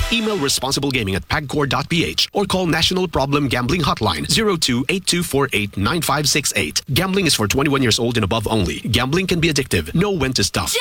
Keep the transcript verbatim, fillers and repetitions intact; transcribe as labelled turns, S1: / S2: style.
S1: Email responsiblegaming at pagcor dot p h or call National Problem Gambling Hotline zero two eight two four eight nine five six eight. Gambling is for twenty-one years old and above only. Gambling can be addictive. Know when to stop.